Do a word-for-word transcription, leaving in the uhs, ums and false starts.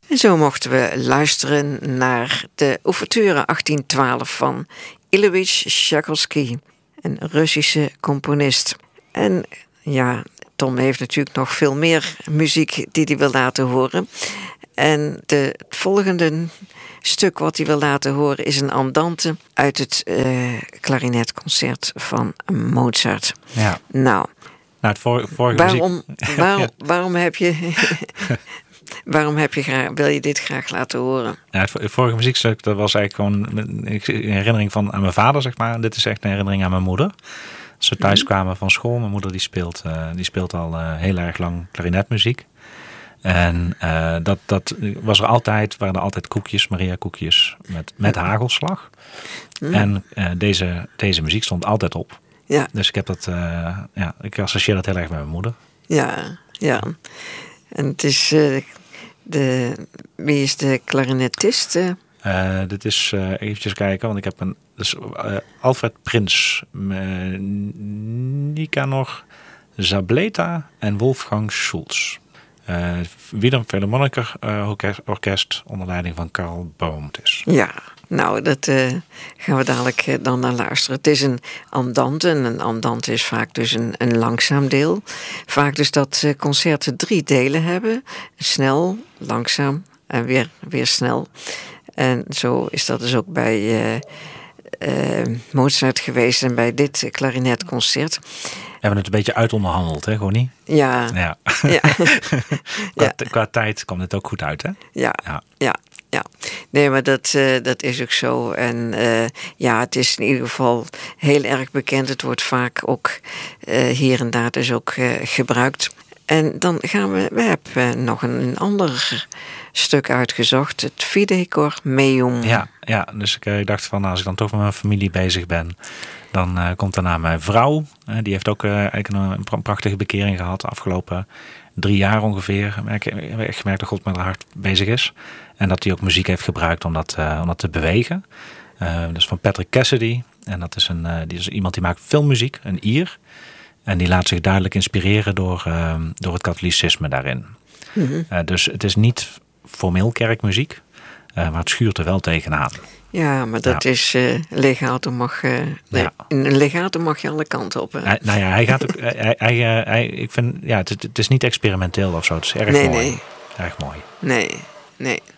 En zo mochten we luisteren naar de ouverture achttien twaalf van Ilyich Tchaikovsky, een Russische componist. En ja, Tom heeft natuurlijk nog veel meer muziek die hij wil laten horen. En de, het volgende stuk wat hij wil laten horen is een andante uit het uh, klarinetconcert van Mozart. Ja. Nou, nou het vor, vorige waarom, muziek... waarom, waarom heb je... Waarom heb je graag, wil je dit graag laten horen? Ja, het vorige muziekstuk, dat was eigenlijk gewoon een herinnering van aan mijn vader, zeg maar. En dit is echt een herinnering aan mijn moeder. Als we thuis kwamen van school, mijn moeder die speelt, uh, die speelt al uh, heel erg lang klarinetmuziek. En uh, dat, dat was er altijd, waren er altijd koekjes, Maria koekjes met, met hagelslag. Mm. En uh, deze, deze muziek stond altijd op. Ja. Dus ik heb dat, uh, ja, ik associeer dat heel erg met mijn moeder. Ja, ja. En het is, uh, de, wie is de klarinetist? Uh? Uh, dit is, uh, eventjes kijken, want ik heb een, dus, uh, Alfred Prins, uh, Nicanor Zableta en Wolfgang Schulz. Uh, Wiener Philharmoniker uh, orkest, orkest onder leiding van Karl Boomtis. Ja, nou, dat uh, gaan we dadelijk uh, dan naar luisteren. Het is een andante. En een andante is vaak dus een, een langzaam deel. Vaak dus dat uh, concerten drie delen hebben. Snel, langzaam en weer, weer snel. En zo is dat dus ook bij uh, uh, Mozart geweest en bij dit klarinetconcert. We hebben het een beetje uitonderhandeld, hè, Gonnie? Ja. Ja. Ja. qua, qua tijd kwam het ook goed uit, hè? Ja, ja. ja. Ja, nee, maar dat, uh, dat is ook zo. En uh, ja, het is in ieder geval heel erg bekend. Het wordt vaak ook uh, hier en daar dus ook uh, gebruikt. En dan gaan we, we hebben nog een, een ander stuk uitgezocht. Het Fide Cor Meum. Ja, ja, dus ik, ik dacht van als ik dan toch met mijn familie bezig ben, dan uh, komt daarna mijn vrouw. Uh, die heeft ook uh, eigenlijk een, een prachtige bekering gehad de afgelopen drie jaar ongeveer. Ik heb echt gemerkt dat God met haar hart bezig is. En dat hij ook muziek heeft gebruikt om dat, uh, om dat te bewegen. Uh, dat is van Patrick Cassidy. En dat is, een, uh, die is iemand die maakt filmmuziek, een Ier. En die laat zich duidelijk inspireren door, uh, door het katholicisme daarin. Mm-hmm. Uh, dus het is niet formeel kerkmuziek, uh, maar het schuurt er wel tegenaan. Ja, maar dat ja. is uh, legato mag. Uh, nee, ja. Een legato mag je alle kanten op. Hij, nou ja, hij gaat ook. hij, hij, hij, ik vind, ja, het, het is niet experimenteel of zo. Het is erg nee, mooi. Nee. Erg mooi. Nee, nee.